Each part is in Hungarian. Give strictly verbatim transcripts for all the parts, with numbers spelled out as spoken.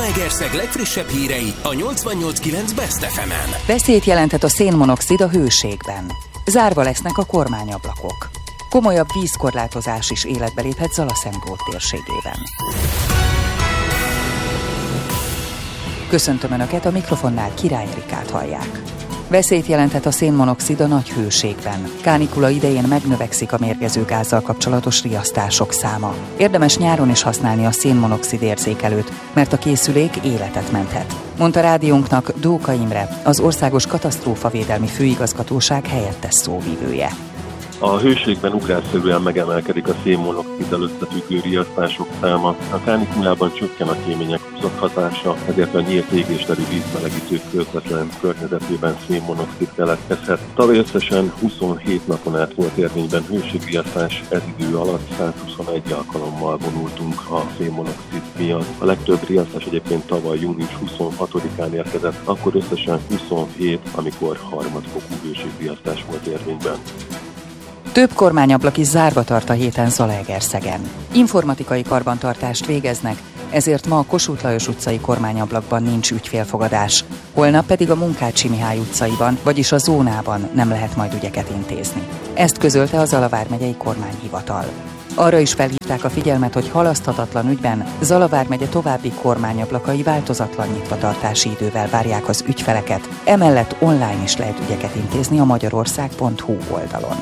Zalaegerszeg legfrissebb hírei a nyolcvannyolc kilenc Best ef emen. Veszélyt jelentett a szénmonoxid a hőségben. Zárva lesznek a kormányablakok. Komolyabb vízkorlátozás is életbe léphet Zalaszentgrót térségében. Köszöntöm Önöket, a mikrofonnál Király Erikát hallják. Veszélyt jelenthet a szénmonoxid a nagy hőségben. Kánikula idején megnövekszik a mérgező gázzal kapcsolatos riasztások száma. Érdemes nyáron is használni a szénmonoxid érzékelőt, mert a készülék életet menthet, mondta rádiónknak Dóka Imre, az Országos Katasztrófavédelmi Főigazgatóság helyettes szóvivője. A hőségben ugrásszerűen megemelkedik a szénmonoxiddal összefüggő riasztások száma. A kánikulában csökken a kémények húzott hatása, ezért a nyílt égéstelű vízmelegítők közvetlen környezetében szénmonoxid keletkezhet. Tavaly összesen huszonhét napon át volt érvényben hőségriasztás, ez idő alatt százhuszonegy alkalommal vonultunk a szénmonoxid miatt. A legtöbb riasztás egyébként tavaly június huszonhatodikán érkezett, akkor összesen huszonhét, amikor harmadfokú hőségriasztás volt érvényben. Több kormányablak is zárva tart a héten Zalaegerszegen. Informatikai karbantartást végeznek, ezért ma a Kossuth Lajos utcai kormányablakban nincs ügyfélfogadás. Holnap pedig a Munkácsi Mihály utcaiban, vagyis a zónában nem lehet majd ügyeket intézni. Ezt közölte a Zala vármegyei kormányhivatal. Arra is felhívták a figyelmet, hogy halaszthatatlan ügyben Zala vármegye további kormányablakai változatlan nyitvatartási idővel várják az ügyfeleket, emellett online is lehet ügyeket intézni a magyarország pont hu oldalon.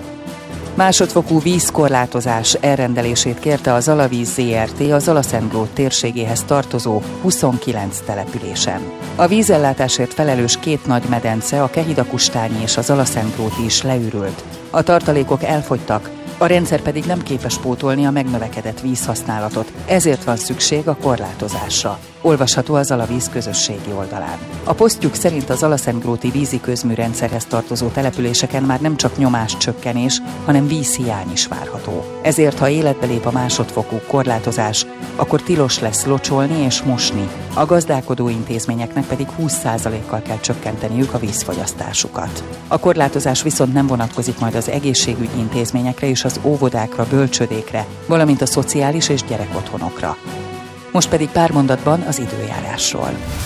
Másodfokú vízkorlátozás elrendelését kérte a Zalavíz zé er té a Zalaszentgrót térségéhez tartozó huszonkilenc településen. A vízellátásért felelős két nagy medence, a Kehidakustányi és a Zalaszentgróti is leürült. A tartalékok elfogytak, a rendszer pedig nem képes pótolni a megnövekedett vízhasználatot, ezért van szükség a korlátozásra. Olvasható a Zalavíz közösségi oldalán. A posztjuk szerint az Zalaszentgróti vízi közműrendszerhez tartozó településeken már nem csak nyomáscsökkenés, hanem vízhiány is várható. Ezért, ha életbe lép a másodfokú korlátozás, akkor tilos lesz locsolni és mosni. A gazdálkodó intézményeknek pedig húsz százalékkal kell csökkenteniük a vízfogyasztásukat. A korlátozás viszont nem vonatkozik majd az egészségügyi intézményekre és az óvodákra, bölcsödékre, valamint a szociális és gyerekotthonokra. Most pedig pár mondatban az időjárásról.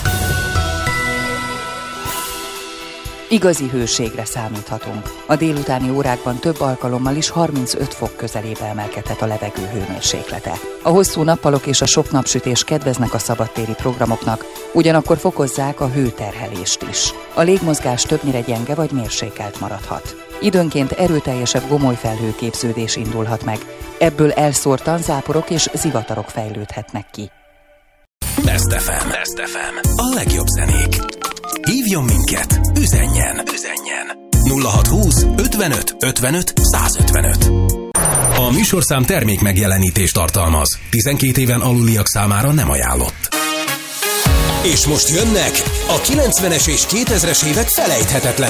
Igazi hőségre számíthatunk. A délutáni órákban több alkalommal is harmincöt fok közelébe emelkedhet a levegő hőmérséklete. A hosszú nappalok és a sok napsütés kedveznek a szabadtéri programoknak, ugyanakkor fokozzák a hőterhelést is. A légmozgás többnyire gyenge vagy mérsékelt maradhat. Időnként erőteljesebb gomolyfelhőképződés indulhat meg, ebből elszórtan záporok és zivatarok fejlődhetnek ki. Best ef em. Best ef em. A legjobb zenék. Hívjon minket, üzenjen, üzenjen. nulla hatszázhúsz ötvenöt ötvenöt százötvenöt. A műsorszám termék megjelenítést tartalmaz. tizenkét éven aluliak számára nem ajánlott. És most jönnek a kilencvenes és kétezres évek felejthetetlen